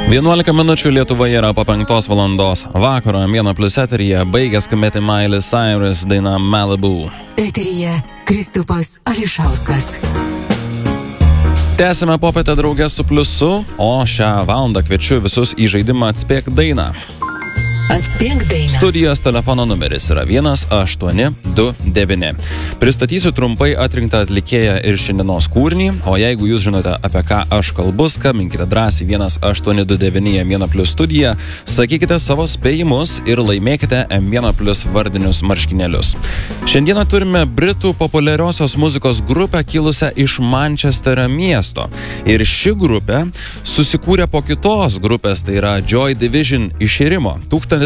11 minučių Lietuvoje yra po 5 valandos. Vakaro M1+ eteryje baigė skambėti Miley Cyrus daina Malibu. Eteryje Kristupas Ališauskas. Tęsime popietę drauge su Pliusu, o šią valandą kviečiu visus į žaidimą Atspėk dainą. Atspėk dainą. Studijos telefono numeris yra 1829. Pristatysiu trumpai atrinktą atlikėją ir šiandienos kūrinį, o jeigu jūs žinote, apie ką aš kalbu, skambinkite drąsiai 1829 M1+ studiją, sakykite savo spėjimus ir laimėkite M1+ vardinius marškinėlius. Šiandieną turime britų populiariosios muzikos grupę kilusią iš Mančesterio miesto. Ir ši grupė susikūrė po kitos grupės, tai yra Joy Division iširimo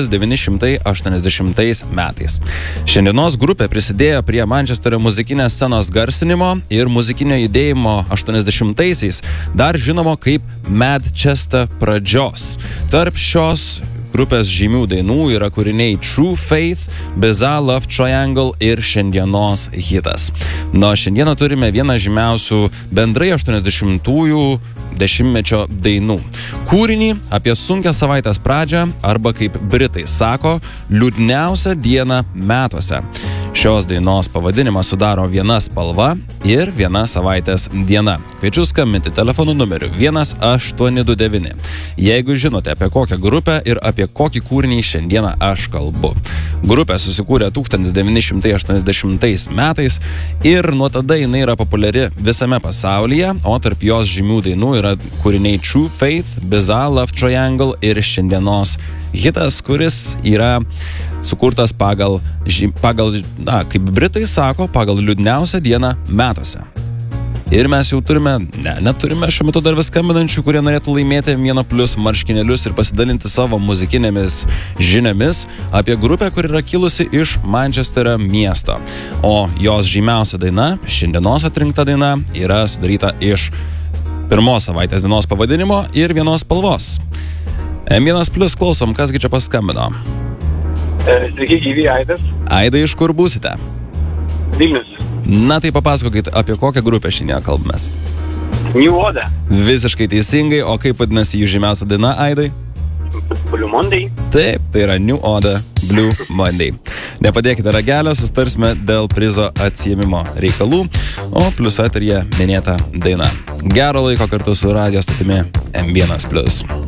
1980 metais. Šiandienos grupė prisidėjo prie Mančesterio muzikinės scenos garsinimo ir muzikinio judėjimo 80-aisiais, dar žinomo kaip Madchester pradžios. Tarp šios grupės žymių dainų yra kūriniai True Faith, Bizarre Love Triangle ir šiandienos hitas. Nuo šiandieną turime vieną žymiausių bendrai 80-ųjų dešimtmečio dainų. Kūrinį apie sunkią savaitės pradžią, arba kaip britai sako, liūdniausią dieną metuose. Šios dainos pavadinimą sudaro viena spalva ir viena savaitės diena. Kviečiu skambinti telefonu numeriu 1829. Jeigu žinote, apie kokią grupę ir apie kokį kūrinį šiandieną aš kalbu. Grupė susikūrė 1980 metais ir nuo tada jinai yra populiari visame pasaulyje, o tarp jos žymių dainų yra kūriniai True Faith, Bizarre Love Triangle ir šiandienos hitas, kuris yra sukurtas pagal, kaip britai sako, pagal liūdniausią dieną metuose. Ir mes jau neturime šiuo metu dar vis skambinančių, kurie norėtų laimėti M1+ marškinėlius ir pasidalinti savo muzikinėmis žiniomis apie grupę, kur yra kilusi iš Mančesterio miesto. O jos žymiausia daina, šiandienos atrinkta daina, yra sudaryta iš pirmos savaitės dienos pavadinimo ir vienos spalvos. M1+ klausom, kasgi čia paskambino? Sveiki, gyvi, Aidas. Aidai, iš kur būsite? Vilnius. Na tai papasakokit, apie kokią grupę šiandien kalbamės. New Order. Visiškai teisingai, o kaip vadinasi jų žymiausia daina, Aidai? Blue Monday. Taip, tai yra New Order Blue Monday. Nepadėkite ragelio, sustarsime dėl prizo atsiėmimo reikalų, o Plius eteryje minėta daina. Gero laiko kartu su radijo stotimi M1+.